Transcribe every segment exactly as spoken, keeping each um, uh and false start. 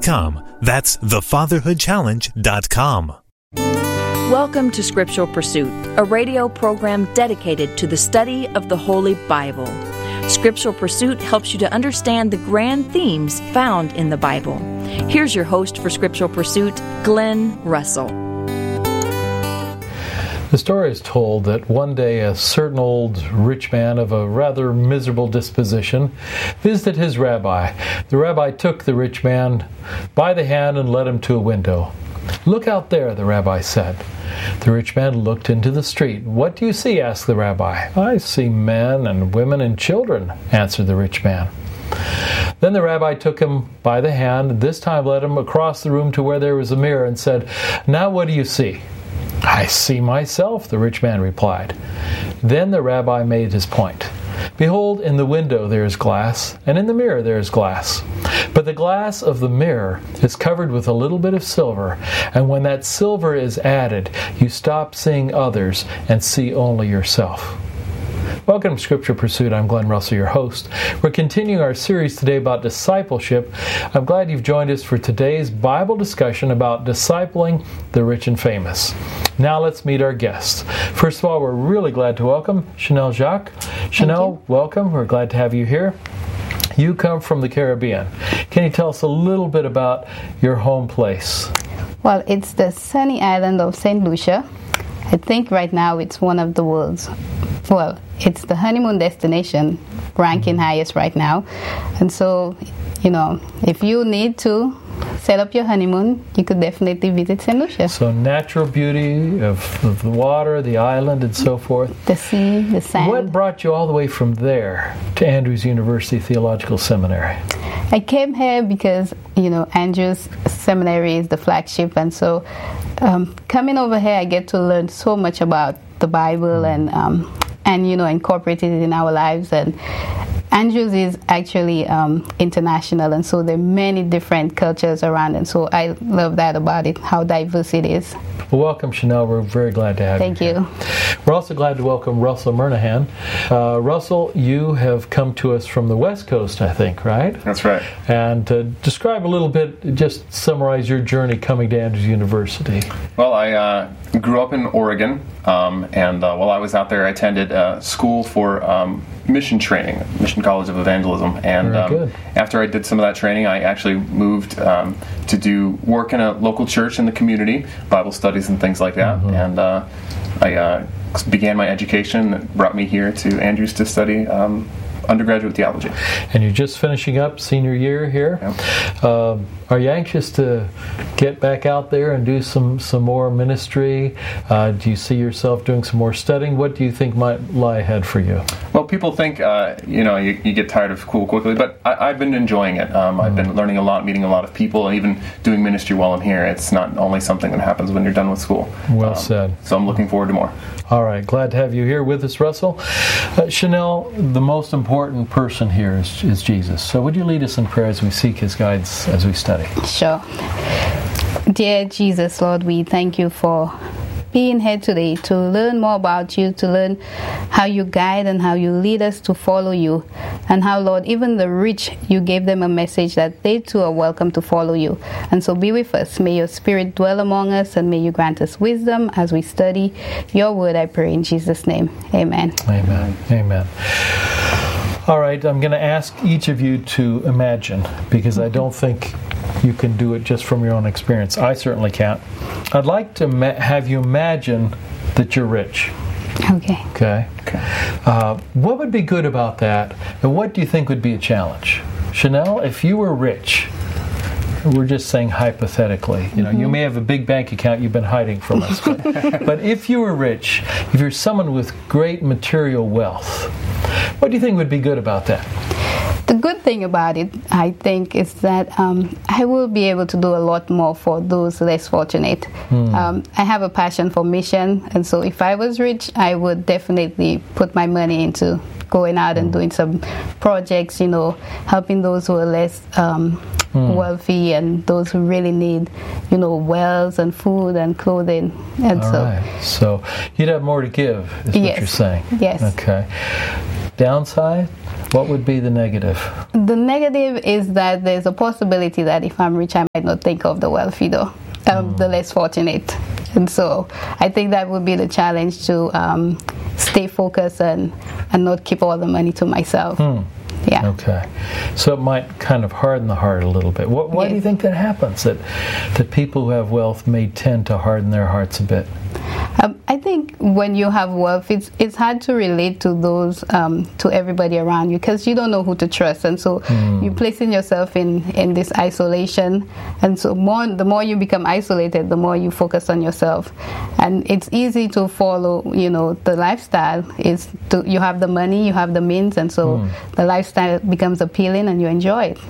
com. That's the fatherhood challenge dot com. Welcome to Scriptural Pursuit, a radio program dedicated to the study of the Holy Bible. Scriptural Pursuit helps you to understand the grand themes found in the Bible. Here's your host for Scriptural Pursuit, Glenn Russell. The story is told that one day a certain old rich man of a rather miserable disposition visited his rabbi. The rabbi took the rich man by the hand and led him to a window. "Look out there," the rabbi said. The rich man looked into the street. "What do you see?" asked the rabbi. "I see men and women and children," answered the rich man. Then the rabbi took him by the hand, and this time led him across the room to where there was a mirror and said, "Now what do you see?" "I see myself," the rich man replied. Then the rabbi made his point. "Behold, in the window there is glass, and in the mirror there is glass. But the glass of the mirror is covered with a little bit of silver, and when that silver is added, you stop seeing others and see only yourself." Welcome to Scripture Pursuit. I'm Glenn Russell, your host. We're continuing our series today about discipleship. I'm glad you've joined us for today's Bible discussion about discipling the rich and famous. Now let's meet our guests. First of all, we're really glad to welcome Chanel Jacques. Chanel, welcome. We're glad to have you here. You come from the Caribbean. Can you tell us a little bit about your home place? Well, it's the sunny island of Saint Lucia. I think right now it's one of the world's, well, it's the honeymoon destination ranking highest right now. And so, you know, if you need to set up your honeymoon, you could definitely visit Saint Lucia. So natural beauty of, of the water, the island, and so forth. The sea, the sand. What brought you all the way from there to Andrews University Theological Seminary? I came here because, you know, Andrews Seminary is the flagship, and so um, coming over here, I get to learn so much about the Bible and um, and you know, incorporate it in our lives. And Andrews is actually um, international, and so there are many different cultures around, and so I love that about it, how diverse it is. Well, welcome, Chanel. We're very glad to have Thank you. Thank you. We're also glad to welcome Russell Murnahan. Uh, Russell, you have come to us from the West Coast, I think, right? That's right. And uh, describe a little bit, just summarize your journey coming to Andrews University. Well, I uh, grew up in Oregon, um, and uh, while I was out there, I attended uh, school for um, mission training, Mission College of Evangelism. And Very um, good. After I did some of that training, I actually moved um, to do work in a local church in the community, Bible studies and things like that. Mm-hmm. And uh, I uh, began my education that brought me here to Andrews to study um, undergraduate theology. And you're just finishing up senior year here. Yep. Uh, are you anxious to get back out there and do some, some more ministry? Uh, do you see yourself doing some more studying? What do you think might lie ahead for you? Well, people think, uh, you know, you, you get tired of school quickly, but I, I've been enjoying it. Um, mm-hmm. I've been learning a lot, meeting a lot of people, and even doing ministry while I'm here. It's not only something that happens when you're done with school. Well um, said. So I'm looking forward to more. All right, glad to have you here with us, Russell. Uh, Chanel, the most important person here is, is Jesus. So would you lead us in prayer as we seek His guidance as we study? Sure. Dear Jesus, Lord, we thank you for being here today to learn more about you, to learn how you guide and how you lead us to follow you, and how, Lord, even the rich, you gave them a message that they too are welcome to follow you. And so be with us. May your Spirit dwell among us, and may you grant us wisdom as we study your word, I pray in Jesus' name. Amen. Amen. Amen. All right, I'm going to ask each of you to imagine, because I don't think you can do it just from your own experience. I certainly can't. I'd like to ma- have you imagine that you're rich. Okay. Okay. Okay. Uh, what would be good about that, and what do you think would be a challenge? Chanel, if you were rich, we're just saying hypothetically, you know, mm-hmm. you may have a big bank account you've been hiding from us, but, but if you were rich, if you're someone with great material wealth, what do you think would be good about that? The good thing about it, I think, is that um, I will be able to do a lot more for those less fortunate. Mm. Um, I have a passion for mission, and so if I was rich, I would definitely put my money into going out and doing some projects, you know, helping those who are less um, mm. wealthy and those who really need, you know, wells and food and clothing. And All so, right. So you'd have more to give, is yes. what you're saying. Yes. Okay. Downside? What would be the negative? The negative is that there's a possibility that if I'm rich, I might not think of the wealthy, though, um, mm. the less fortunate. And so I think that would be the challenge, to um, stay focused and, and not keep all the money to myself. Hmm. Yeah. Okay. So it might kind of harden the heart a little bit. What, why yes. do you think that happens, that, that people who have wealth may tend to harden their hearts a bit? Um, I think when you have wealth, it's it's hard to relate to those um, to everybody around you, because you don't know who to trust, and so mm. you're placing yourself in, in this isolation, and so more the more you become isolated, the more you focus on yourself, and it's easy to follow. You know, the lifestyle is to, you have the money, you have the means, and so mm. the lifestyle becomes appealing, and you enjoy it.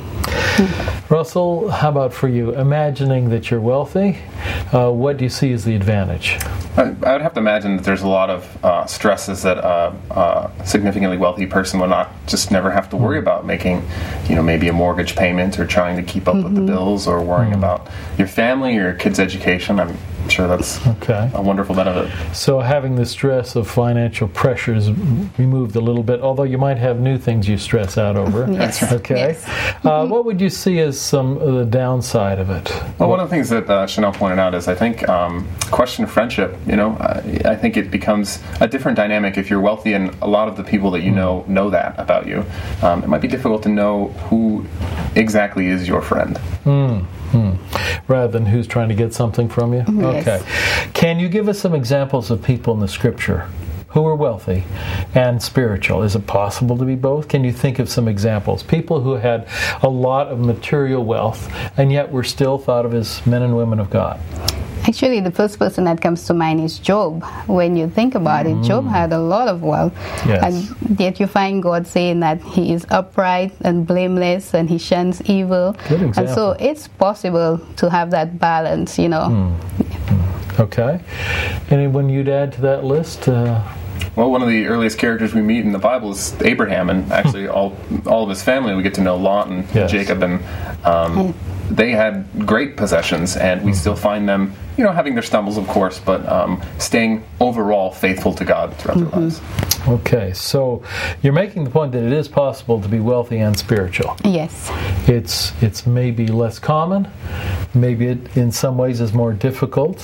Mm. Russell, how about for you? Imagining that you're wealthy, uh, what do you see as the advantage? I, I would have to imagine that there's a lot of uh, stresses that a uh, uh, significantly wealthy person would not just never have to worry about, making, you know, maybe a mortgage payment, or trying to keep up mm-hmm. with the bills, or worrying mm-hmm. about your family or your kids' education. I'm sure that's okay. a wonderful benefit. So having the stress of financial pressures removed a little bit, although you might have new things you stress out over. Yes. Okay. Yes. Uh, what would you see as some of the downside of it? Well, one of the things that uh, Chanel pointed out is, I think, um, question of friendship. You know, I, I think it becomes a different dynamic if you're wealthy, and a lot of the people that you know know that about you. Um, it might be difficult to know who exactly is your friend. Mm. Hmm. Rather than who's trying to get something from you? Yes. Okay. Can you give us some examples of people in the Scripture who are wealthy and spiritual? Is it possible to be both? Can you think of some examples? People who had a lot of material wealth and yet were still thought of as men and women of God. Actually, the first person that comes to mind is Job. When you think about it, Job had a lot of wealth, yes. and yet you find God saying that he is upright and blameless, and he shuns evil. Good example. And so it's possible to have that balance, you know. Mm. Mm. Okay. Anyone you'd add to that list? Uh, Well, one of the earliest characters we meet in the Bible is Abraham, and actually all all of his family. We get to know Lot and yes. Jacob, and um, they had great possessions, and we still find them, you know, having their stumbles, of course, but um, staying overall faithful to God throughout mm-hmm. their lives. Okay, so you're making the point that it is possible to be wealthy and spiritual. Yes. It's it's maybe less common, maybe it in some ways is more difficult.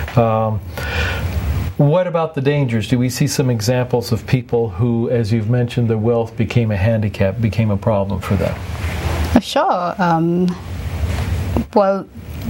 Um, What about the dangers? Do we see some examples of people who, as you've mentioned, their wealth became a handicap, became a problem for them? Sure. Um, well,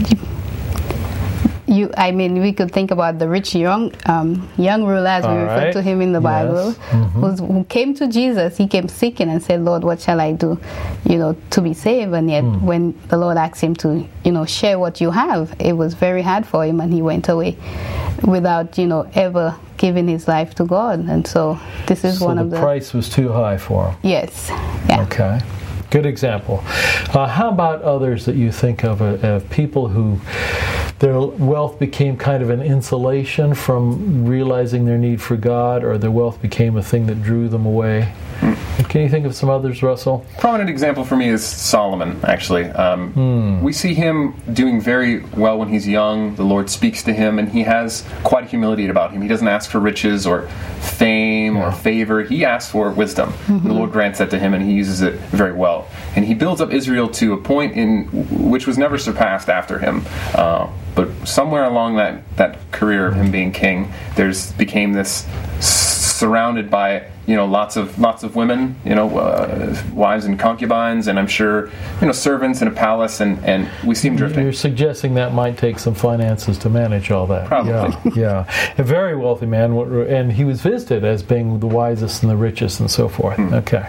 you, I mean, we could think about the rich young um, young ruler, as we All refer right. to him in the Bible, yes. mm-hmm. who's, who came to Jesus. He came seeking and said, "Lord, what shall I do, you know, to be saved?" And yet, mm. when the Lord asked him to, you know, share what you have, it was very hard for him, and he went away without, you know, ever giving his life to God. And so, this is so one the of the price was too high for him. Yes. Yeah. Okay. Good example. Uh, how about others that you think of, uh, of people who their wealth became kind of an insulation from realizing their need for God, or their wealth became a thing that drew them away? Can you think of some others, Russell? Prominent example for me is Solomon, actually. Um, mm. We see him doing very well when he's young. The Lord speaks to him, and he has quite a humility about him. He doesn't ask for riches or fame yeah. or favor. He asks for wisdom. Mm-hmm. The Lord grants that to him, and he uses it very well. And he builds up Israel to a point in which was never surpassed after him. Uh, but somewhere along that, that career of him being king, there's became this surrounded by, you know, lots of lots of women, you know, uh, wives and concubines, and I'm sure, you know, servants in a palace, and, and we see him drifting. You're suggesting that might take some finances to manage all that. Probably. Yeah, yeah. A very wealthy man, and he was visited as being the wisest and the richest and so forth. Hmm. Okay.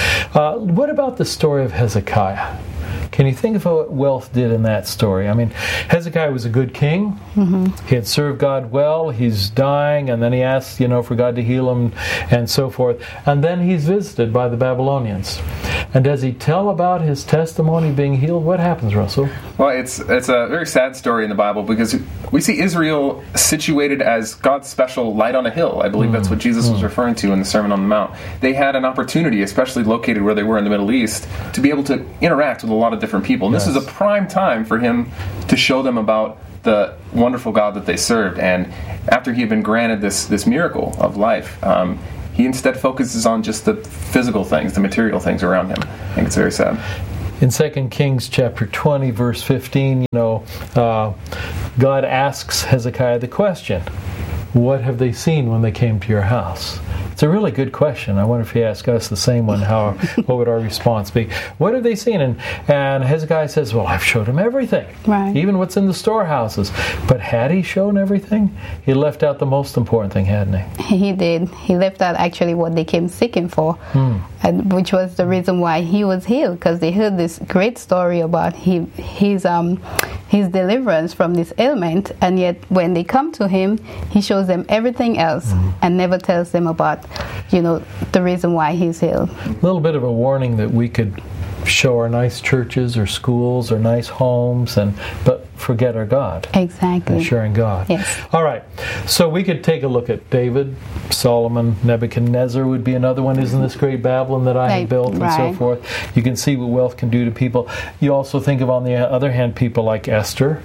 Uh, what about the story of Hezekiah? Can you think of what wealth did in that story? I mean, Hezekiah was a good king. Mm-hmm. He had served God well. He's dying, and then he asks, you know, for God to heal him, and so forth. And then he's visited by the Babylonians. And does he tell about his testimony being healed? What happens, Russell? Well, it's it's a very sad story in the Bible, because we see Israel situated as God's special light on a hill. I believe mm. that's what Jesus mm. was referring to in the Sermon on the Mount. They had an opportunity, especially located where they were in the Middle East, to be able to interact with a lot of different people. And yes. this is a prime time for him to show them about the wonderful God that they served. And after he had been granted this this miracle of life, um, he instead focuses on just the physical things, the material things around him. I think it's very sad. In Second Kings chapter twenty, verse fifteen, you know, uh, God asks Hezekiah the question, what have they seen when they came to your house? It's a really good question. I wonder if he asked us the same one, how, what would our response be? What have they seen? And, and Hezekiah says, well, I've showed him everything, right. even what's in the storehouses. But had he shown everything? He left out the most important thing, hadn't he? He did. He left out actually what they came seeking for, hmm. and which was the reason why he was healed, because they heard this great story about he, his um, his deliverance from this ailment, and yet when they come to him, he shows them everything else hmm. and never tells them about, you know, the reason why he's healed. A little bit of a warning that we could show our nice churches or schools or nice homes, and but forget our God. Exactly. Assuring God. Yes. All right. So we could take a look at David, Solomon, Nebuchadnezzar would be another one. Isn't this great Babylon that I have built, and right. so forth? You can see what wealth can do to people. You also think of, on the other hand, people like Esther.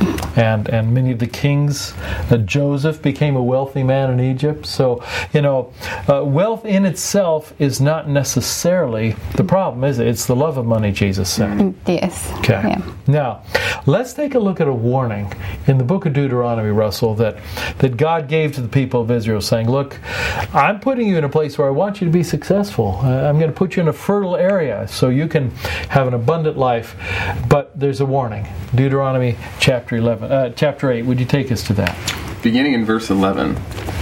And and many of the kings. Uh, Joseph became a wealthy man in Egypt. So, you know, uh, wealth in itself is not necessarily the problem, is it? It's the love of money, Jesus said. Yes. Okay. Yeah. Now, let's take a look at a warning in the book of Deuteronomy, Russell, that, that God gave to the people of Israel, saying, look, I'm putting you in a place where I want you to be successful. Uh, I'm going to put you in a fertile area so you can have an abundant life. But there's a warning. Deuteronomy chapter eleven. Uh, chapter eight, would you take us to that? Beginning in verse eleven,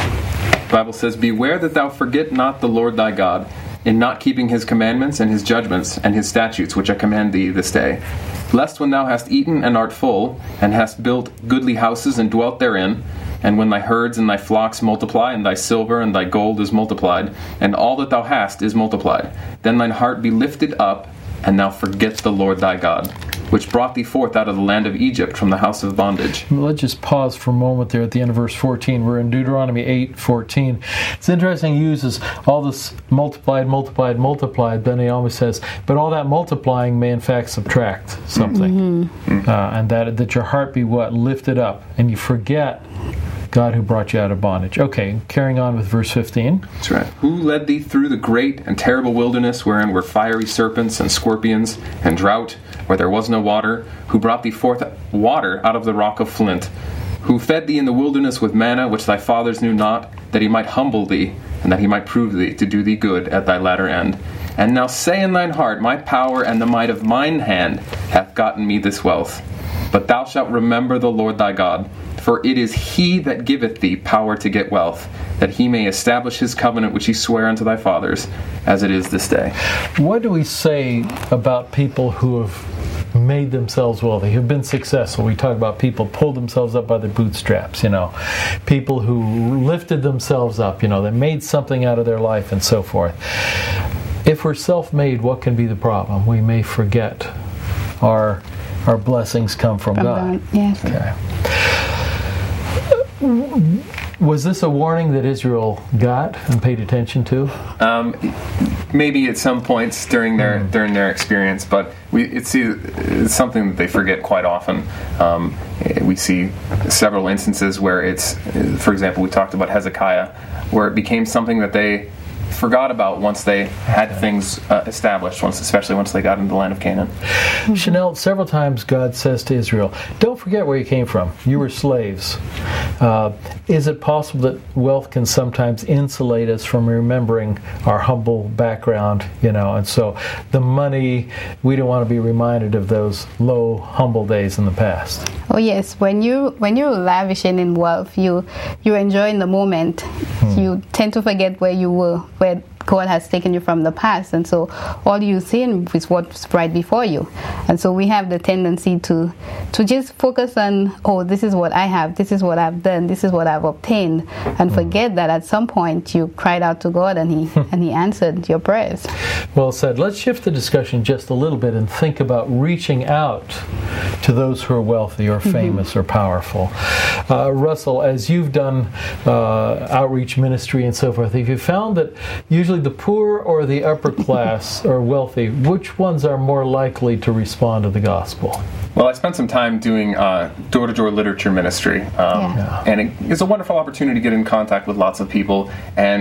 the Bible says, beware that thou forget not the Lord thy God, in not keeping his commandments and his judgments and his statutes which I command thee this day. Lest when thou hast eaten and art full, and hast built goodly houses and dwelt therein, and when thy herds and thy flocks multiply, and thy silver and thy gold is multiplied, and all that thou hast is multiplied, then thine heart be lifted up, and thou forget the Lord thy God, which brought thee forth out of the land of Egypt from the house of bondage. Let's just pause for a moment there at the end of verse fourteen. We're in Deuteronomy eight fourteen. It's interesting, he uses all this multiplied, multiplied, multiplied, then he always says, but all that multiplying may in fact subtract something. Mm-hmm. Uh, and that, that your heart be what? Lifted up, and you forget God who brought you out of bondage. Okay, carrying on with verse fifteen. That's right. Who led thee through the great and terrible wilderness, wherein were fiery serpents and scorpions, and drought, where there was no water, who brought thee forth water out of the rock of flint, who fed thee in the wilderness with manna, which thy fathers knew not, that he might humble thee, and that he might prove thee to do thee good at thy latter end. And now say in thine heart, my power and the might of mine hand hath gotten me this wealth. But thou shalt remember the Lord thy God, for it is he that giveth thee power to get wealth, that he may establish his covenant which he sware unto thy fathers, as it is this day. What do we say about people who have made themselves wealthy, who've been successful? We talk about people pulled themselves up by their bootstraps, you know. People who lifted themselves up, you know, they made something out of their life and so forth. If we're self-made, what can be the problem? We may forget our our blessings come from, from God. God. Yes. Okay. Was this a warning that Israel got and paid attention to? Um, maybe at some points during their mm. during their experience, but we it's, it's something that they forget quite often. Um, we see several instances where it's, for example, we talked about Hezekiah, where it became something that they forgot about once they had things uh, established, once, especially once they got into the land of Canaan. Chanel, several times God says to Israel, don't forget where you came from. You were slaves. Uh, is it possible that wealth can sometimes insulate us from remembering our humble background, you know, and so the money, we don't want to be reminded of those low, humble days in the past. Oh yes, when you when you're lavishing in wealth, you you enjoy in the moment. Hmm. You tend to forget where you were, where God has taken you from the past, and so all you see is what's right before you. And so we have the tendency to to just focus on, oh, this is what I have, this is what I've done, this is what I've obtained, and forget that at some point you cried out to God and He and He answered your prayers. Well said. Let's shift the discussion just a little bit and think about reaching out to those who are wealthy or famous mm-hmm. or powerful. Uh, Russell, as you've done uh, outreach ministry and so forth, have you found that usually the poor or the upper class or wealthy, which ones are more likely to respond to the gospel? Well, I spent some time doing uh, door-to-door literature ministry, um, yeah. and it is a wonderful opportunity to get in contact with lots of people. And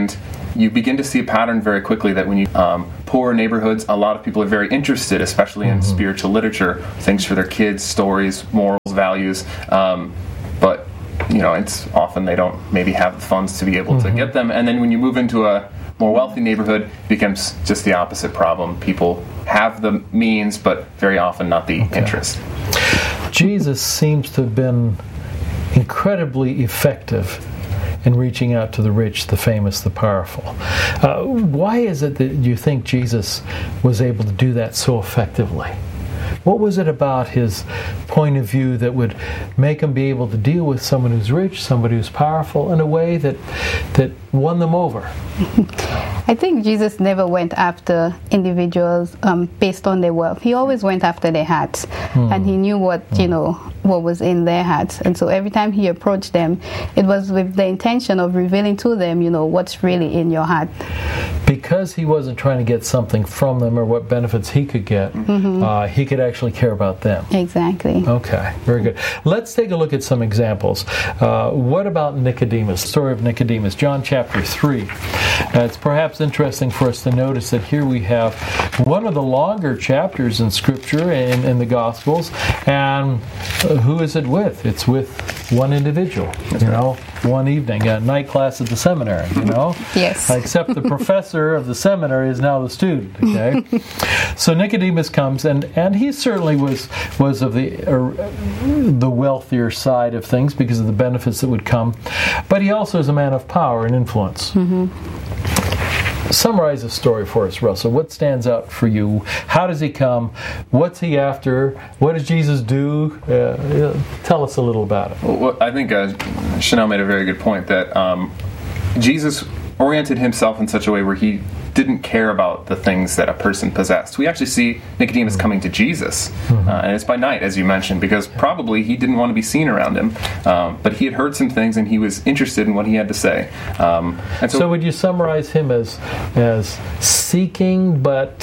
you begin to see a pattern very quickly that when you um, poor neighborhoods, a lot of people are very interested, especially in mm-hmm. spiritual literature, things for their kids, stories, morals, values. Um, but you know, it's often they don't maybe have the funds to be able mm-hmm. to get them. And then when you move into a more wealthy neighborhood, it becomes just the opposite problem. People have the means, but very often not the okay. interest. Jesus seems to have been incredibly effective in reaching out to the rich, the famous, the powerful. Uh, why is it that you think Jesus was able to do that so effectively? What was it about his point of view that would make him be able to deal with someone who's rich, somebody who's powerful, in a way that that won them over? I think Jesus never went after individuals um, based on their wealth. He always went after their hearts, hmm. and he knew what you know what was in their hearts. And so every time he approached them, it was with the intention of revealing to them, you know, what's really in your heart. Because he wasn't trying to get something from them or what benefits he could get, mm-hmm. uh, he could actually care about them. Exactly. Okay, very good. Let's take a look at some examples. Uh, what about Nicodemus? The story of Nicodemus, John chapter three. Uh, it's perhaps interesting for us to notice that here we have one of the longer chapters in Scripture, in, in the Gospels, and uh, who is it with? It's with one individual, That's you right. know, one evening, a night class at the seminary, you know? Yes. Except the professor of the seminary is now the student, okay? So Nicodemus comes, and, and he certainly was was of the uh, the wealthier side of things because of the benefits that would come, but he also is a man of power and influence. Mm-hmm. Summarize the story for us, Russell. What stands out for you? How does he come? What's he after? What does Jesus do? Uh, tell us a little about it. Well, I think uh, Chanel made a very good point that um, Jesus oriented himself in such a way where he didn't care about the things that a person possessed. We actually see Nicodemus coming to Jesus, mm-hmm. uh, and it's by night, as you mentioned, because probably he didn't want to be seen around him, um, but he had heard some things and he was interested in what he had to say. Um, and so, so would you summarize him as as seeking but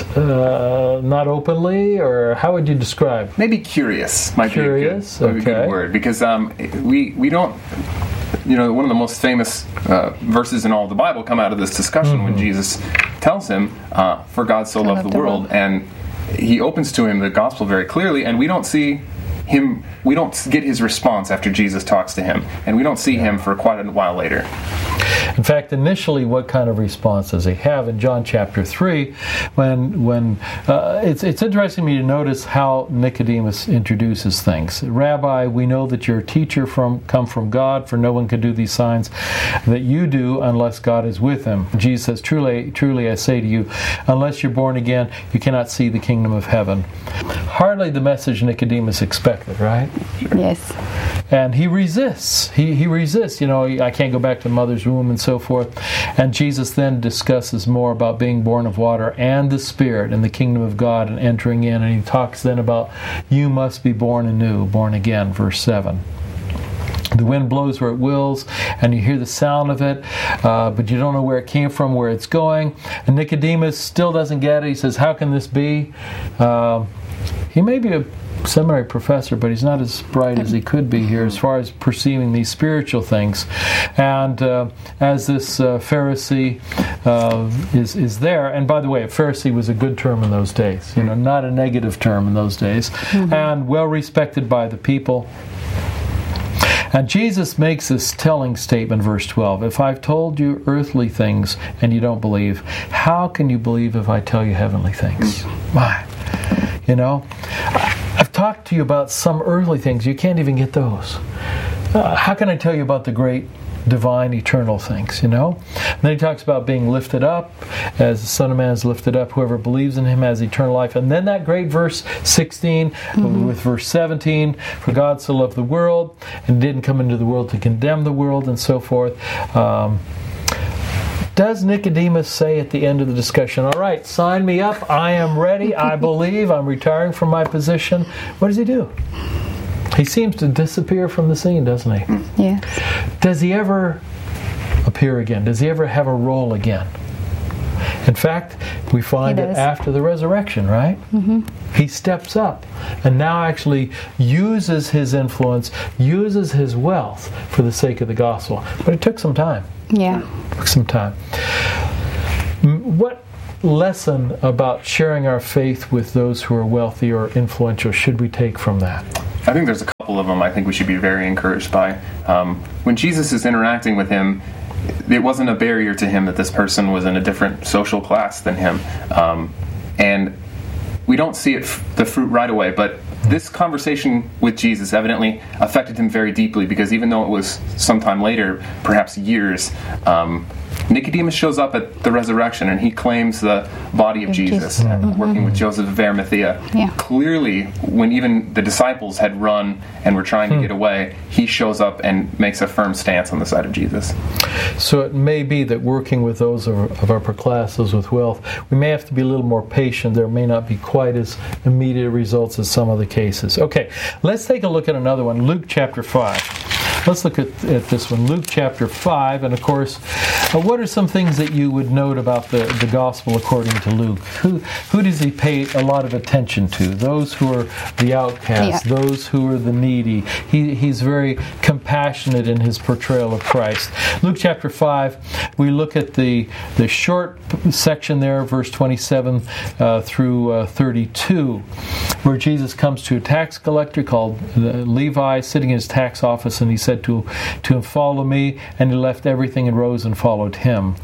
uh, not openly, or how would you describe? Maybe curious might curious, be a good, okay. a good word, because um, we we don't. You know, one of the most famous uh, verses in all of the Bible come out of this discussion mm-hmm. when Jesus tells him, uh, "For God so loved the world," and he opens to him the gospel very clearly, and we don't see him. We don't get his response after Jesus talks to him, and we don't see him for quite a while later. In fact, initially, what kind of response does he have in John chapter three? When when uh, it's it's interesting to me to notice how Nicodemus introduces things. Rabbi, we know that you're a teacher from come from God, for no one can do these signs that you do unless God is with him. Jesus says, "Truly, truly, I say to you, unless you're born again, you cannot see the kingdom of heaven." Hardly the message Nicodemus expected, right? Yes. And he resists. He he resists. You know, I can't go back to mother's womb and so forth. And Jesus then discusses more about being born of water and the Spirit and the kingdom of God and entering in. And he talks then about you must be born anew, born again, verse seven. The wind blows where it wills, and you hear the sound of it, uh, but you don't know where it came from, where it's going. And Nicodemus still doesn't get it. He says, how can this be? Uh, he may be a seminary professor, but he's not as bright as he could be here as far as perceiving these spiritual things. And uh, as this uh, Pharisee uh, is is there, and by the way, a Pharisee was a good term in those days, you know, not a negative term in those days, mm-hmm. and well respected by the people. And Jesus makes this telling statement, verse twelve, if I've told you earthly things and you don't believe, how can you believe if I tell you heavenly things? My, you know, I've talked to you about some earthly things. You can't even get those. Uh, how can I tell you about the great divine eternal things, you know? And then he talks about being lifted up, as the Son of Man is lifted up, whoever believes in him has eternal life. And then that great verse sixteen mm-hmm. with verse seventeen, for God so loved the world and didn't come into the world to condemn the world, and so forth. Um, Does Nicodemus say at the end of the discussion, all right, sign me up, I am ready, I believe, I'm retiring from my position? What does he do? He seems to disappear from the scene, doesn't he? Yes. Does he ever appear again? Does he ever have a role again? In fact, we find it after the resurrection, right? Mm-hmm. He steps up and now actually uses his influence, uses his wealth for the sake of the gospel. But it took some time. Yeah. It took some time. What lesson about sharing our faith with those who are wealthy or influential should we take from that? I think there's a couple of them I think we should be very encouraged by. Um, when Jesus is interacting with him, it wasn't a barrier to him that this person was in a different social class than him. Um, and we don't see it, the fruit right away, but this conversation with Jesus evidently affected him very deeply, because even though it was sometime later, perhaps years, um, Nicodemus shows up at the resurrection and he claims the body of Jesus, mm-hmm. working with Joseph of Arimathea. Yeah. Clearly, when even the disciples had run and were trying to get away, he shows up and makes a firm stance on the side of Jesus. So it may be that working with those of, of upper classes with wealth, we may have to be a little more patient. There may not be quite as immediate results as some other cases. Okay, let's take a look at another one, Luke chapter five. Let's look at, at this one, Luke chapter five, and of course, uh, what are some things that you would note about the, the gospel according to Luke? Who who does he pay a lot of attention to? Those who are the outcasts, yeah. those who are the needy. He, he's very compassionate in his portrayal of Christ. Luke chapter five, we look at the, the short section there, verse twenty-seven uh, through uh, thirty-two, where Jesus comes to a tax collector called uh, Levi, sitting in his tax office, and he said to, to him, "Follow me," and he left everything and rose and followed him.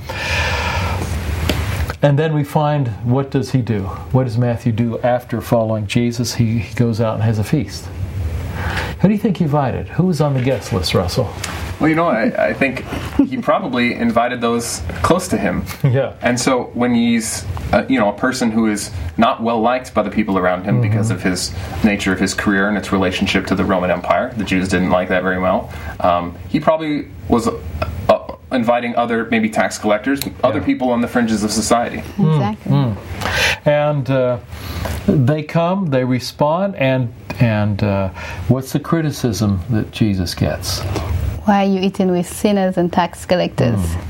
And then we find, what does he do? What does Matthew do after following Jesus? He, he goes out and has a feast. Who do you think he invited? Who was on the guest list, Russell? Well, you know, I, I think he probably invited those close to him. Yeah. And so when he's, uh, you know, a person who is not well liked by the people around him mm-hmm. because of his nature of his career and its relationship to the Roman Empire, the Jews didn't like that very well. Um, he probably was uh, uh, inviting other, maybe tax collectors, other yeah. people on the fringes of society. Exactly. Mm-hmm. And uh, they come, they respond, and and uh, what's the criticism that Jesus gets? Why are you eating with sinners and tax collectors? Mm.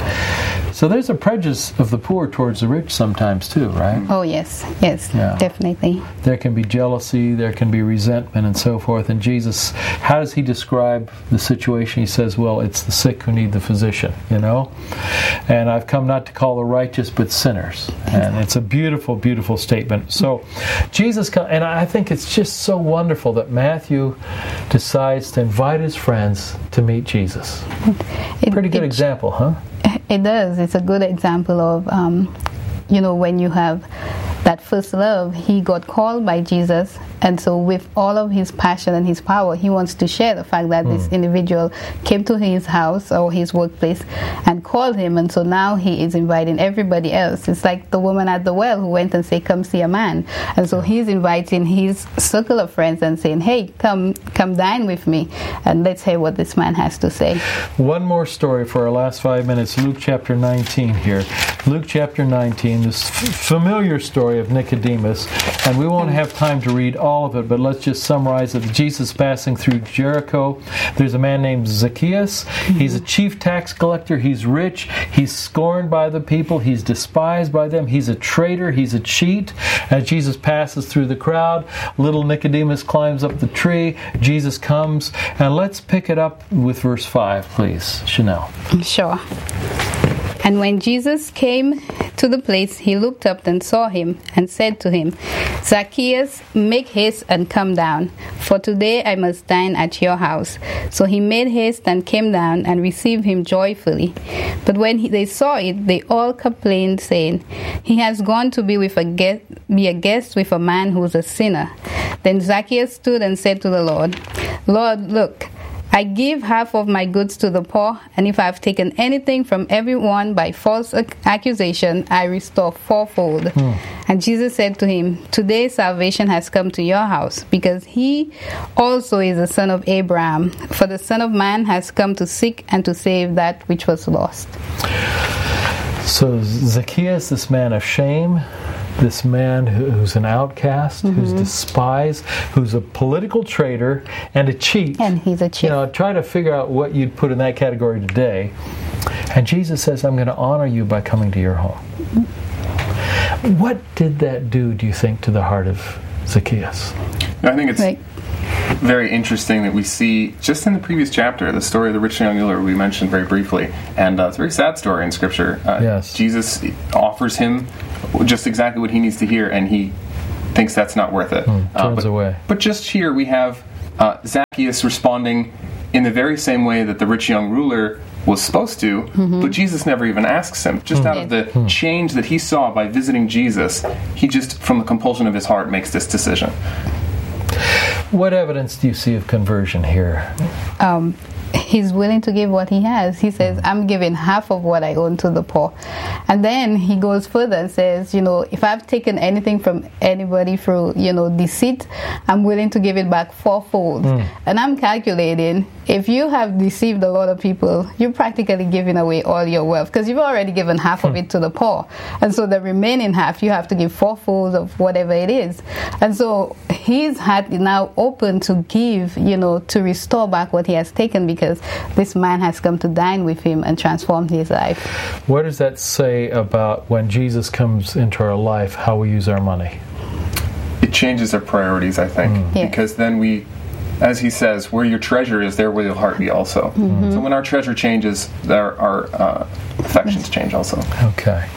So there's a prejudice of the poor towards the rich sometimes too, right? Oh yes, yes, yeah. definitely. There can be jealousy, there can be resentment and so forth. And Jesus, how does he describe the situation? He says, well, it's the sick who need the physician, you know? And I've come not to call the righteous, but sinners. Exactly. And it's a beautiful, beautiful statement. So Jesus, and I think it's just so wonderful that Matthew decides to invite his friends to meet Jesus. It, Pretty good it, example, huh? It does. It's a good example of, um, you know, when you have that first love, he got called by Jesus, and so with all of his passion and his power, he wants to share the fact that mm. this individual came to his house or his workplace and called him, and so now he is inviting everybody else. It's like the woman at the well who went and said, "Come see a man," and so he's inviting his circle of friends and saying, "Hey, come come dine with me, and let's hear what this man has to say." One more story for our last five minutes, Luke chapter nineteen here. Luke chapter nineteen, this f- familiar story of Nicodemus, and we won't have time to read all of it, but let's just summarize it. Jesus passing through Jericho. There's a man named Zacchaeus. He's a chief tax collector. He's rich. He's scorned by the people. He's despised by them. He's a traitor. He's a cheat. As Jesus passes through the crowd, little Nicodemus climbs up the tree. Jesus comes, and let's pick it up with verse five, please. Chanel. Sure. And when Jesus came to the place, he looked up and saw him and said to him, "Zacchaeus, make haste and come down, for today I must dine at your house." So he made haste and came down and received him joyfully. But when he, they saw it, they all complained, saying, "He has gone to be with a guest, be a guest with a man who is a sinner." Then Zacchaeus stood and said to the Lord, "Lord, look, I give half of my goods to the poor, and if I have taken anything from everyone by false accusation, I restore fourfold." Hmm. And Jesus said to him, "Today salvation has come to your house, because he also is a son of Abraham. For the Son of Man has come to seek and to save that which was lost." So Zacchaeus, this man of shame, this man who's an outcast, mm-hmm. who's despised, who's a political traitor and a cheat. And he's a cheat. You know, try to figure out what you'd put in that category today. And Jesus says, "I'm going to honor you by coming to your home." What did that do, do you think, to the heart of Zacchaeus? I think it's Right. very interesting that we see, just in the previous chapter, the story of the rich young ruler we mentioned very briefly. And uh, it's a very sad story in Scripture. Uh, Yes. Jesus offers him just exactly what he needs to hear, and he thinks that's not worth it. Mm, Uh, turns but, away. But just here we have uh, Zacchaeus responding in the very same way that the rich young ruler was supposed to, Mm-hmm. but Jesus never even asks him. Just out of the change that he saw by visiting Jesus, he just, from the compulsion of his heart, makes this decision. What evidence do you see of conversion here? Um, he's willing to give what he has. He says, I'm giving half of what I own to the poor. And then he goes further and says, you know, if I've taken anything from anybody through, you know, deceit, I'm willing to give it back fourfold. Mm. And I'm calculating, if you have deceived a lot of people, you're practically giving away all your wealth because you've already given half mm. of it to the poor. And so the remaining half, you have to give fourfold of whatever it is. And so his heart is now open to give, you know, to restore back what he has taken because this man has come to dine with him and transform his life. What does that say about when Jesus comes into our life, how we use our money? It changes our priorities, I think, Mm. Yeah. because then we, as he says, where your treasure is, there will your heart be also. Mm-hmm. So when our treasure changes, our, our uh, affections change also. Okay.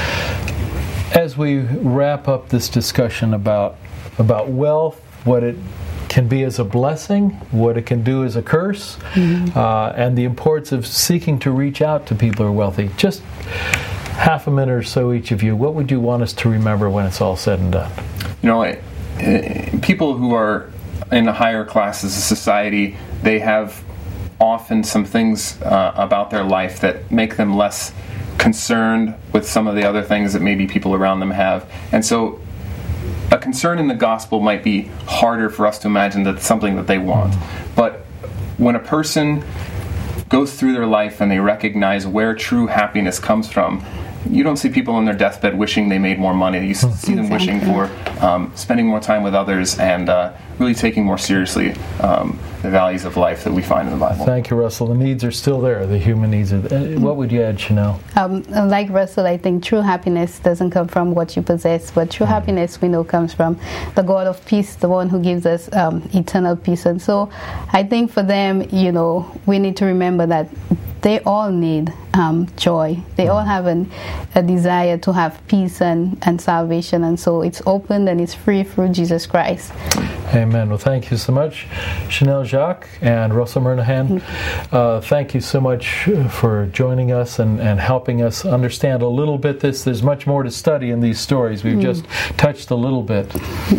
As we wrap up this discussion about about wealth, what it can be as a blessing, what it can do as a curse, mm-hmm. uh, and the importance of seeking to reach out to people who are wealthy. Just half a minute or so each of you, what would you want us to remember when it's all said and done? You know, it, it, people who are in the higher classes of society, they have often some things uh, about their life that make them less concerned with some of the other things that maybe people around them have. And so a concern in the gospel might be harder for us to imagine that it's something that they want. But when a person goes through their life and they recognize where true happiness comes from, you don't see people on their deathbed wishing they made more money. You see them wishing for um, spending more time with others and uh, really taking more seriously um, the values of life that we find in the Bible. Thank you, Russell. The needs are still there. The human needs are there. What would you add, Chanel? Um, like Russell, I think true happiness doesn't come from what you possess, but true happiness we know comes from the God of peace, the one who gives us um, eternal peace. And so I think for them, you know, we need to remember that they all need um, joy. They all have an, a desire to have peace and, and salvation. And so it's open and it's free through Jesus Christ. Amen. Well, thank you so much, Chanel Jacques and Russell Murnaghan. Uh, thank you so much for joining us and, and helping us understand a little bit this. There's much more to study in these stories. We've mm. just touched a little bit.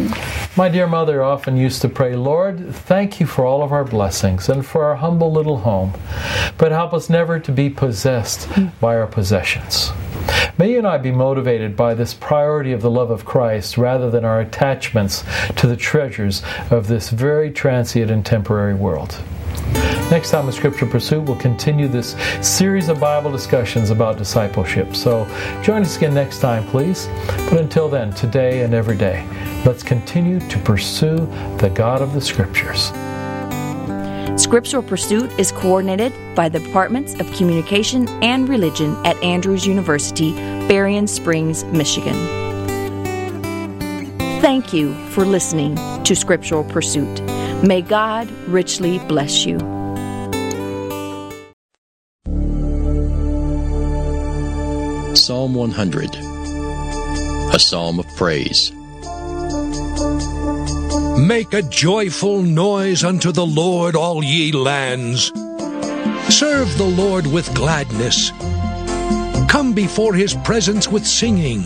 My dear mother often used to pray, Lord, thank you for all of our blessings and for our humble little home, but help us never to be possessed by our possessions. May you and I be motivated by this priority of the love of Christ rather than our attachments to the treasures of this very transient and temporary world. Next time on Scripture Pursuit, we'll continue this series of Bible discussions about discipleship. So join us again next time, please. But until then, today and every day, let's continue to pursue the God of the Scriptures. Scriptural Pursuit is coordinated by the Departments of Communication and Religion at Andrews University, Berrien Springs, Michigan. Thank you for listening to Scriptural Pursuit. May God richly bless you. Psalm one hundred, a psalm of praise. Make a joyful noise unto the Lord, all ye lands. Serve the Lord with gladness. Come before his presence with singing.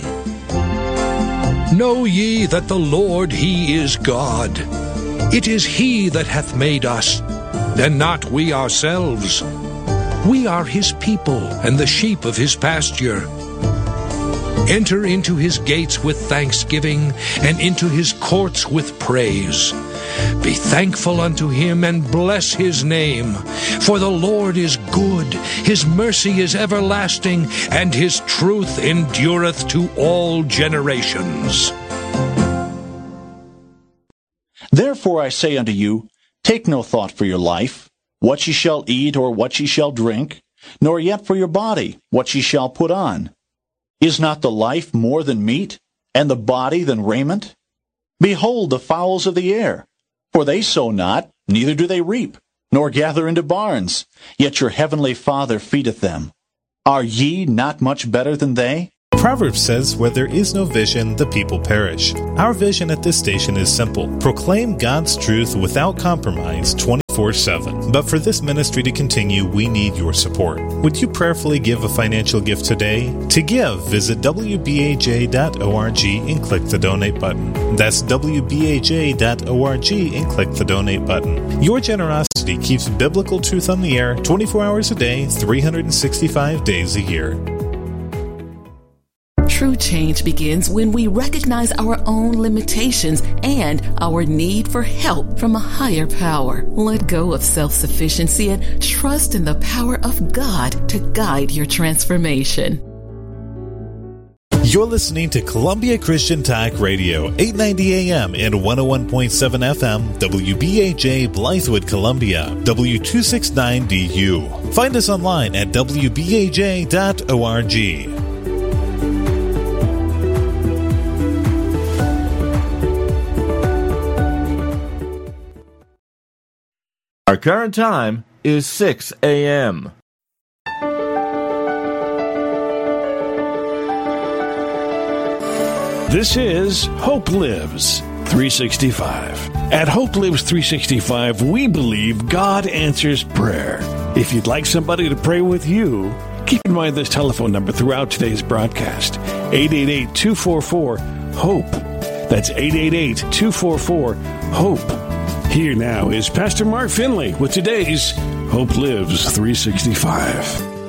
Know ye that the Lord, he is God. It is he that hath made us, and not we ourselves. We are his people, and the sheep of his pasture. Enter into his gates with thanksgiving, and into his courts with praise. Be thankful unto him, and bless his name. For the Lord is good, his mercy is everlasting, and his truth endureth to all generations. Therefore I say unto you, take no thought for your life, what ye shall eat or what ye shall drink, nor yet for your body, what ye shall put on. Is not the life more than meat, and the body than raiment? Behold the fowls of the air, for they sow not, neither do they reap, nor gather into barns, yet your heavenly Father feedeth them. Are ye not much better than they? Proverbs says, where there is no vision, the people perish. Our vision at this station is simple. Proclaim God's truth without compromise twenty-four seven. But for this ministry to continue, we need your support. Would you prayerfully give a financial gift today? To give, visit w b a j dot org and click the donate button. That's w b a j dot org and click the donate button. Your generosity keeps biblical truth on the air twenty-four hours a day, three hundred sixty-five days a year. True change begins when we recognize our own limitations and our need for help from a higher power. Let go of self-sufficiency and trust in the power of God to guide your transformation. You're listening to Columbia Christian Talk Radio, eight ninety A M and one oh one point seven F M, W B A J Blythewood, Columbia, W two sixty-nine D U. Find us online at w b a j dot org. Our current time is six A M This is Hope Lives three sixty-five. At Hope Lives three sixty-five, we believe God answers prayer. If you'd like somebody to pray with you, keep in mind this telephone number throughout today's broadcast, eight eight eight, two four four, HOPE. That's eight eight eight, two four four, HOPE. Here now is Pastor Mark Finley with today's Hope Lives three sixty-five.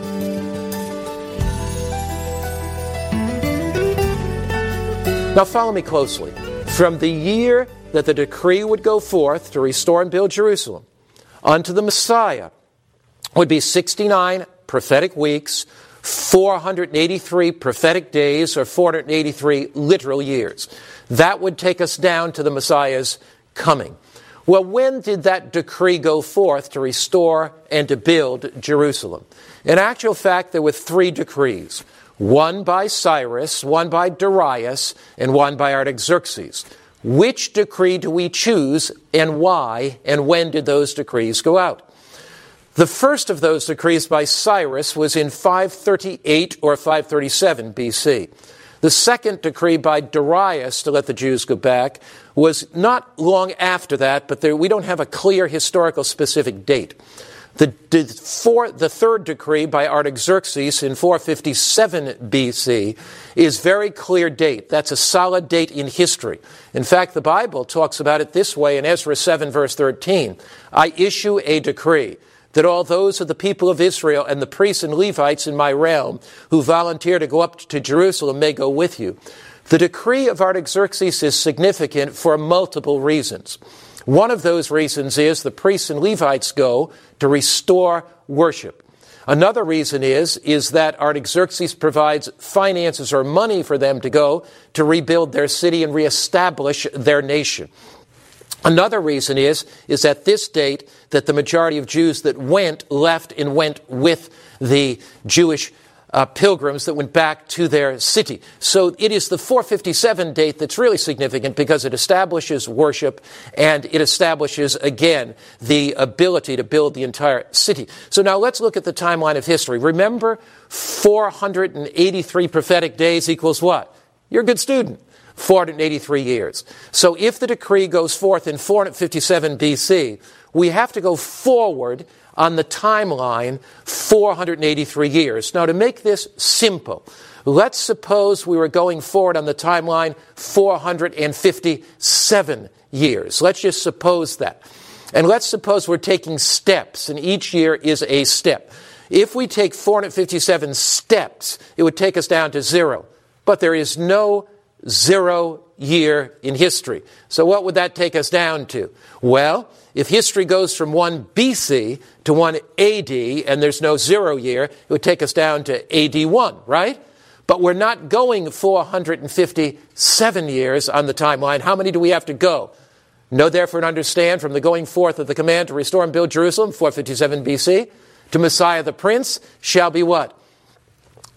Now follow me closely. From the year that the decree would go forth to restore and build Jerusalem unto the Messiah would be sixty-nine prophetic weeks, four hundred eighty-three prophetic days, or four hundred eighty-three literal years. That would take us down to the Messiah's coming. Well, when did that decree go forth to restore and to build Jerusalem? In actual fact, there were three decrees. One by Cyrus, one by Darius, and one by Artaxerxes. Which decree do we choose, and why, and when did those decrees go out? The first of those decrees by Cyrus was in five thirty-eight or five thirty-seven B C. The second decree by Darius to let the Jews go back was not long after that, but there, we don't have a clear historical specific date. The, the, four, the third decree by Artaxerxes in four fifty-seven B C is very clear date. That's a solid date in history. In fact, the Bible talks about it this way in Ezra seven verse thirteen. I issue a decree that all those of the people of Israel and the priests and Levites in my realm who volunteer to go up to Jerusalem may go with you. The decree of Artaxerxes is significant for multiple reasons. One of those reasons is the priests and Levites go to restore worship. Another reason is, is that Artaxerxes provides finances or money for them to go to rebuild their city and reestablish their nation. Another reason is, is at this date that the majority of Jews that went, left and went with the Jewish uh, pilgrims that went back to their city. So it is the four fifty-seven date that's really significant because it establishes worship and it establishes, again, the ability to build the entire city. So now let's look at the timeline of history. Remember, four hundred eighty-three prophetic days equals what? You're a good student. four hundred eighty-three years. So if the decree goes forth in four fifty-seven B C, we have to go forward on the timeline four hundred eighty-three years. Now, to make this simple, let's suppose we were going forward on the timeline four hundred fifty-seven years. Let's just suppose that. And let's suppose we're taking steps, and each year is a step. If we take four hundred fifty-seven steps, it would take us down to zero. But there is no zero year in history. So what would that take us down to? Well, if history goes from one B C to one A D and there's no zero year, it would take us down to A D one, right? But we're not going four hundred fifty-seven years on the timeline. How many do we have to go? Know therefore and understand from the going forth of the command to restore and build Jerusalem, four fifty-seven B C, to Messiah the Prince, shall be what?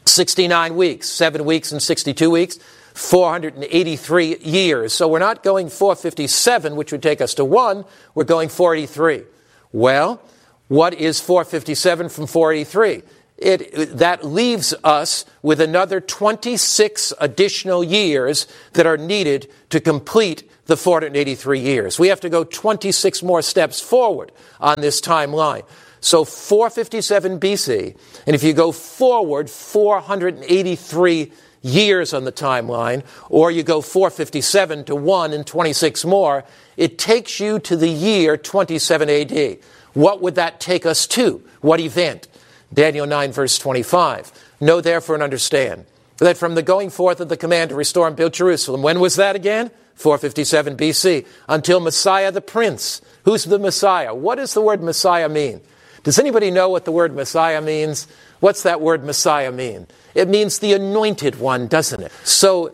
sixty-nine weeks, seven weeks and sixty-two weeks, four hundred eighty-three years. So we're not going four fifty-seven, which would take us to one. We're going four eighty-three. Well, what is four fifty-seven from four eighty-three? It, that leaves us with another twenty-six additional years that are needed to complete the four hundred eighty-three years. We have to go twenty-six more steps forward on this timeline. So four fifty-seven B C, and if you go forward four hundred eighty-three years on the timeline, or you go four fifty-seven to one and twenty-six more, it takes you to the year twenty-seven A D. What would that take us to? What event? Daniel nine, verse twenty-five. Know therefore and understand that from the going forth of the command to restore and build Jerusalem, when was that again? four fifty-seven B C, until Messiah the Prince. Who's the Messiah? What does the word Messiah mean? Does anybody know what the word Messiah means? What's that word Messiah mean? It means the anointed one, doesn't it? So,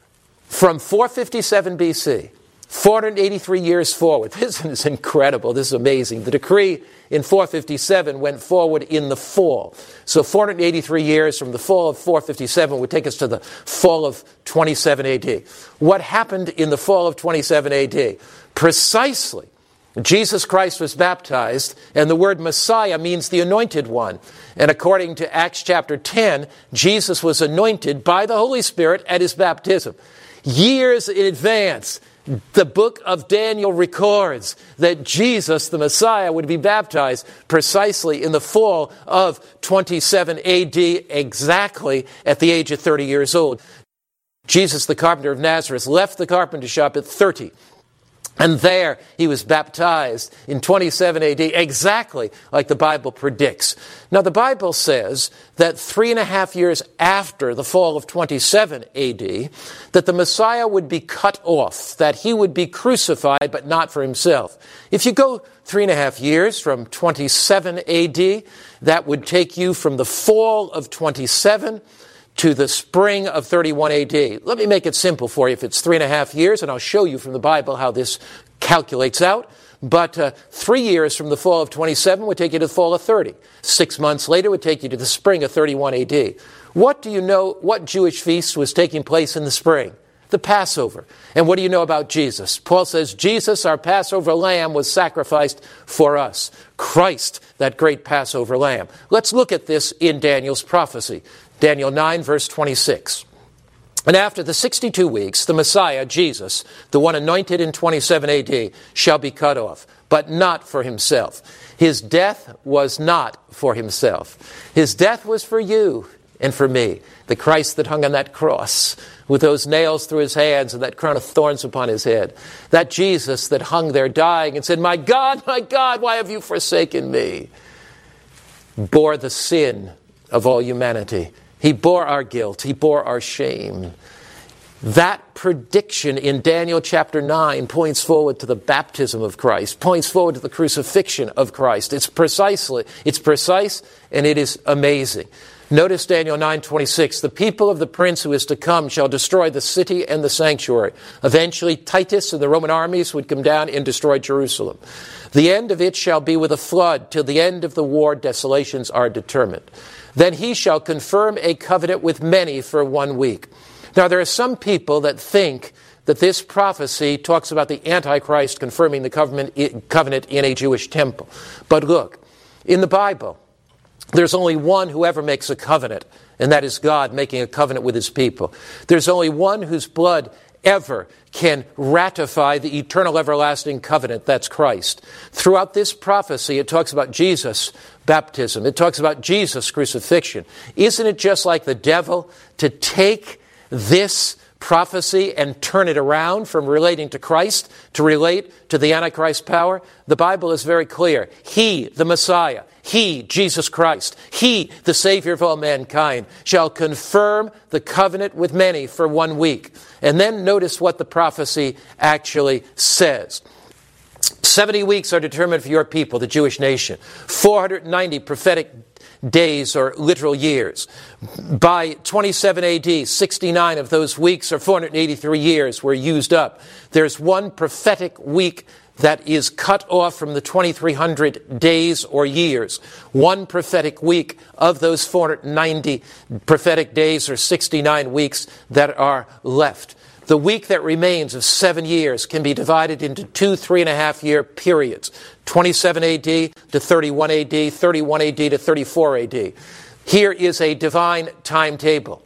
from four fifty-seven B C, four hundred eighty-three years forward, this is incredible, this is amazing. The decree in four fifty-seven went forward in the fall. So four hundred eighty-three years from the fall of four fifty-seven would take us to the fall of twenty-seven A D. What happened in the fall of twenty-seven A D? Precisely, Jesus Christ was baptized, and the word Messiah means the anointed one. And according to Acts chapter ten, Jesus was anointed by the Holy Spirit at his baptism. Years in advance, the book of Daniel records that Jesus, the Messiah, would be baptized precisely in the fall of twenty-seven A D, exactly at the age of thirty years old. Jesus, the carpenter of Nazareth, left the carpenter shop at thirty. And there he was baptized in twenty-seven A D, exactly like the Bible predicts. Now the Bible says that three and a half years after the fall of twenty-seven A D, that the Messiah would be cut off, that he would be crucified, but not for himself. If you go three and a half years from twenty-seven A D, that would take you from the fall of twenty-seven to the spring of thirty-one A D. Let me make it simple for you. If it's three and a half years, and I'll show you from the Bible how this calculates out, but uh, three years from the fall of twenty-seven would take you to the fall of thirty. Six months later would take you to the spring of thirty-one A D. What do you know, what Jewish feast was taking place in the spring? The Passover. And what do you know about Jesus? Paul says, Jesus, our Passover lamb, was sacrificed for us. Christ, that great Passover lamb. Let's look at this in Daniel's prophecy. Daniel nine, verse twenty-six. And after the sixty-two weeks, the Messiah, Jesus, the one anointed in twenty-seven A D, shall be cut off, but not for himself. His death was not for himself. His death was for you and for me. The Christ that hung on that cross with those nails through his hands and that crown of thorns upon his head. That Jesus that hung there dying and said, my God, my God, why have you forsaken me? Bore the sin of all humanity. He bore our guilt. He bore our shame. That prediction in Daniel chapter nine points forward to the baptism of Christ, points forward to the crucifixion of Christ. It's precisely, it's precise, and it is amazing. Notice Daniel nine twenty-six, the people of the prince who is to come shall destroy the city and the sanctuary. Eventually, Titus and the Roman armies would come down and destroy Jerusalem. The end of it shall be with a flood. Till the end of the war, desolations are determined. Then he shall confirm a covenant with many for one week. Now, there are some people that think that this prophecy talks about the Antichrist confirming the covenant in a Jewish temple. But look, in the Bible, there's only one who ever makes a covenant, and that is God making a covenant with his people. There's only one whose blood ever can ratify the eternal everlasting covenant. That's Christ. Throughout this prophecy, it talks about Jesus' baptism. It talks about Jesus' crucifixion. Isn't it just like the devil to take this prophecy and turn it around from relating to Christ to relate to the Antichrist power? The Bible is very clear. He, the Messiah, he, Jesus Christ, he, the Savior of all mankind, shall confirm the covenant with many for one week. And then notice what the prophecy actually says. seventy weeks are determined for your people, the Jewish nation. four hundred ninety prophetic days or literal years. By twenty-seven A D, sixty-nine of those weeks or four hundred eighty-three years were used up. There's one prophetic week that is cut off from the twenty-three hundred days or years. One prophetic week of those four hundred ninety prophetic days or sixty-nine weeks that are left. The week that remains of seven years can be divided into two three and a half year periods, twenty-seven A D to thirty-one A D, thirty-one A D to thirty-four A D. Here is a divine timetable.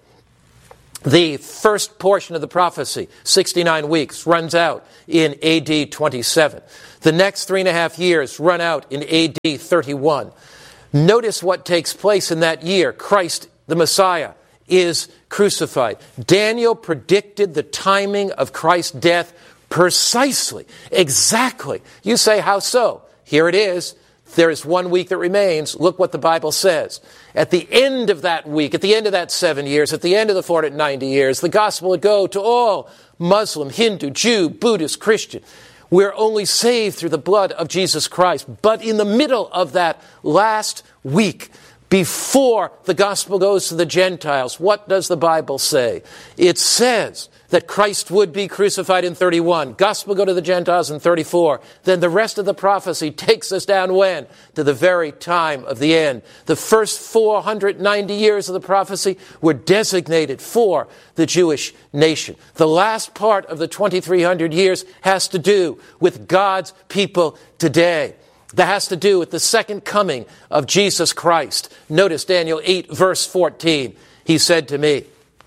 The first portion of the prophecy, sixty-nine weeks, runs out in A D twenty-seven. The next three and a half years run out in A D thirty-one. Notice what takes place in that year. Christ, the Messiah, is crucified. Daniel predicted the timing of Christ's death precisely, exactly. You say, how so? Here it is. There is one week that remains. Look what the Bible says. At the end of that week, at the end of that seven years, at the end of the four hundred ninety years, the gospel would go to all Muslim, Hindu, Jew, Buddhist, Christian. We're only saved through the blood of Jesus Christ. But in the middle of that last week, before the gospel goes to the Gentiles, what does the Bible say? It says that Christ would be crucified in thirty-one. Gospel go to the Gentiles in thirty-four. Then the rest of the prophecy takes us down when? To the very time of the end. The first four hundred ninety years of the prophecy were designated for the Jewish nation. The last part of the twenty-three hundred years has to do with God's people today. That has to do with the second coming of Jesus Christ. Notice Daniel eight, verse fourteen. He said to me,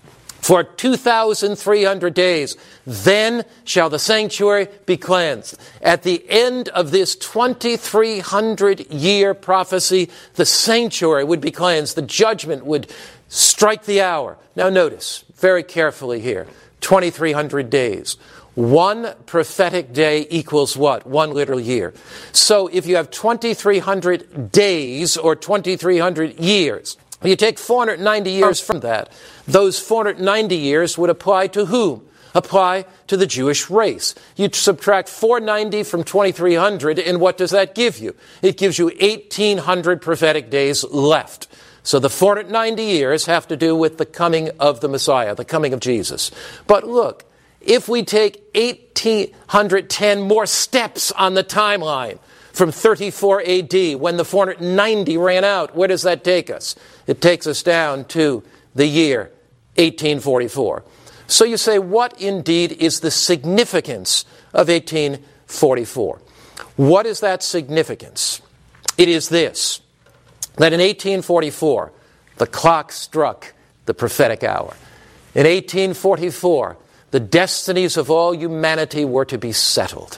for two thousand three hundred days, then shall the sanctuary be cleansed. At the end of this twenty-three hundred year prophecy, the sanctuary would be cleansed. The judgment would strike the hour. Now notice very carefully here, twenty-three hundred days. One prophetic day equals what? One literal year. So if you have twenty-three hundred days or twenty-three hundred years, you take four hundred ninety years from that. Those four hundred ninety years would apply to whom? Apply to the Jewish race. You subtract four hundred ninety from twenty-three hundred, and what does that give you? It gives you eighteen hundred prophetic days left. So the four hundred ninety years have to do with the coming of the Messiah, the coming of Jesus. But look, if we take eighteen ten more steps on the timeline from thirty-four A D, when the four hundred ninety ran out, where does that take us? It takes us down to the year eighteen forty-four. So you say, what indeed is the significance of eighteen forty-four? What is that significance? It is this, that in eighteen forty-four, the clock struck the prophetic hour. In eighteen forty-four, the destinies of all humanity were to be settled.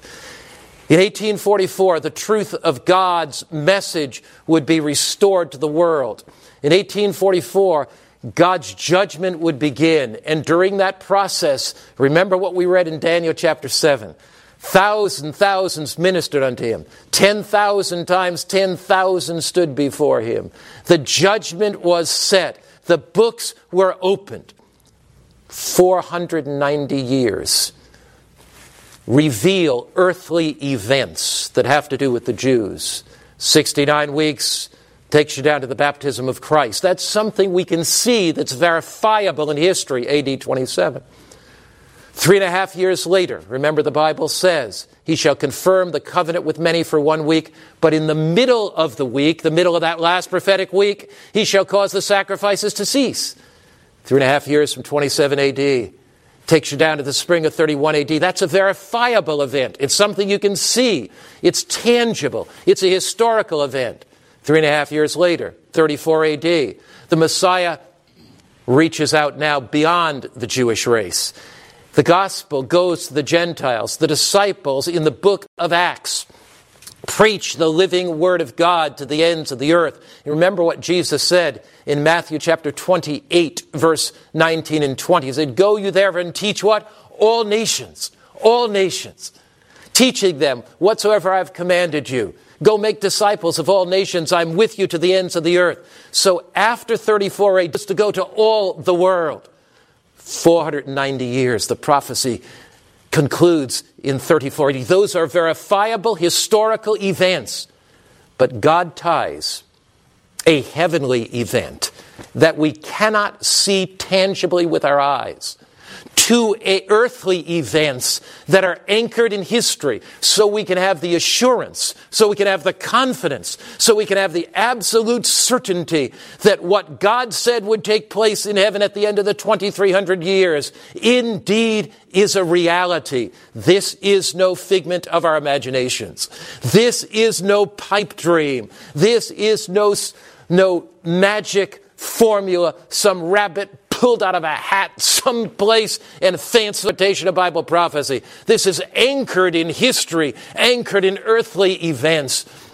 In eighteen forty-four, the truth of God's message would be restored to the world. In eighteen forty-four, God's judgment would begin. And during that process, remember what we read in Daniel chapter seven. Thousand thousands ministered unto him. Ten thousand times ten thousand stood before him. The judgment was set. The books were opened. four hundred ninety years reveal earthly events that have to do with the Jews. sixty-nine weeks takes you down to the baptism of Christ. That's something we can see that's verifiable in history, A D twenty-seven. Three and a half years later, remember the Bible says, he shall confirm the covenant with many for one week, but in the middle of the week, the middle of that last prophetic week, he shall cause the sacrifices to cease. Three and a half years from twenty-seven A D takes you down to the spring of thirty-one A D. That's a verifiable event. It's something you can see. It's tangible. It's a historical event. Three and a half years later, thirty-four A D, the Messiah reaches out now beyond the Jewish race. The gospel goes to the Gentiles. The disciples in the book of Acts preach the living word of God to the ends of the earth. You remember what Jesus said in Matthew chapter twenty-eight, verse nineteen and twenty. He said, go you therefore and teach what? All nations. All nations. Teaching them whatsoever I have commanded you. Go make disciples of all nations. I'm with you to the ends of the earth. So after thirty-four A D, it's to go to all the world. four hundred ninety years, the prophecy concludes in thirty-four A D. Those are verifiable historical events. But God ties a heavenly event that we cannot see tangibly with our eyes, to earthly events that are anchored in history, so we can have the assurance, so we can have the confidence, so we can have the absolute certainty that what God said would take place in heaven at the end of the twenty-three hundred years indeed is a reality. This is no figment of our imaginations. This is no pipe dream. This is no, no magic formula, some rabbit pulled out of a hat someplace and fancy interpretation of Bible prophecy. This is anchored in history, anchored in earthly events.